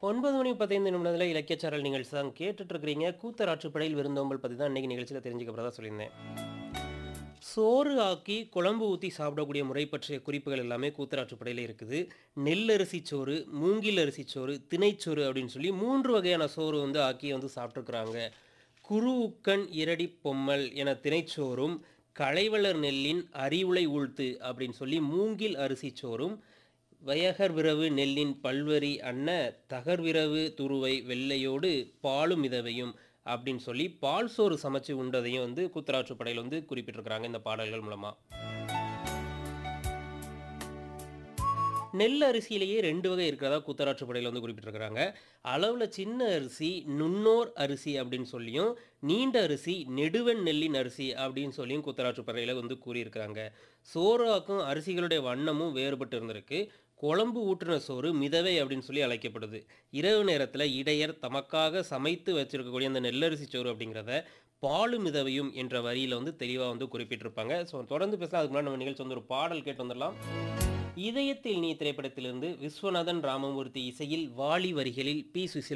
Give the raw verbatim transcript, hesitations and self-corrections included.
ஒன்பது மணி பதினைந்து நிமிடத்துல இலக்கிய சாரல் நிகழ்ச்சி தான் கேட்டுட்டு இருக்கிறீங்க. கூத்தராற்றுப்படையில் விருந்தோம்பல் பத்தி தான் இன்னைக்கு நிகழ்ச்சியில தெரிஞ்சுக்க போறதா சொல்லியிருந்தேன். சோறு ஆக்கி குழம்பு ஊத்தி சாப்பிடக்கூடிய முறை பற்றிய குறிப்புகள் எல்லாமே கூத்தராற்றுப்படையில இருக்குது. நெல் அரிசி சோறு, மூங்கில் அரிசி சோறு, திணைச்சோறு அப்படின்னு சொல்லி மூன்று வகையான சோறு வந்து ஆக்கி வந்து சாப்பிட்டுருக்குறாங்க. குரு உக்கன் இரடி பொம்மல் என திணைச்சோறும், களைவளர் நெல்லின் அரியுளை ஊழ்த்து அப்படின்னு சொல்லி மூங்கில் அரிசி சோறும், வயகர்விரவு நெல்லின் பல்வரி அன்ன தகர்விரவு துருவை வெள்ளையோடு பாலும் மிதவையும் அப்படின்னு சொல்லி பால் சோறு சமைச்சு உண்டதையும் வந்து கூத்தராற்றுப்படையில் வந்து குறிப்பிட்டிருக்கிறாங்க இந்த பாடல்கள் மூலமா. நெல் அரிசியிலேயே ரெண்டு வகை இருக்கிறதா கூத்தராற்றுப்படையில் வந்து குறிப்பிட்டிருக்கிறாங்க. அளவுல சின்ன அரிசி நுண்ணோர் அரிசி அப்படின்னு சொல்லியும், நீண்ட அரிசி நெடுவெண் நெல்லின் அரிசி அப்படின்னு சொல்லியும் கூத்தராற்றுப்படையில வந்து கூறியிருக்கிறாங்க. சோறு ஆக்கும் அரிசிகளுடைய வண்ணமும் வேறுபட்டு இருந்திருக்கு. குழம்பு ஊற்றின சோறு மிதவை அப்படின்னு சொல்லி அழைக்கப்படுது. இரவு நேரத்துல இடையர் தமக்காக சமைத்து வச்சிருக்கக்கூடிய அந்த நெல்லரிசி சோறு அப்படிங்கிறத பாலு மிதவையும் என்ற வரியில வந்து தெளிவா வந்து குறிப்பிட்டிருப்பாங்க. ஸோ தொடர்ந்து பேசலாம். அதுக்கு முன்னாடி நம்ம நிகழ்ச்சி வந்து ஒரு பாடல் கேட்டு வந்துடலாம். இதயத்தில் நீ திரைப்படத்திலிருந்து விஸ்வநாதன் ராமமூர்த்தி இசையில் வாலி வரிகளில் பி சுசீலா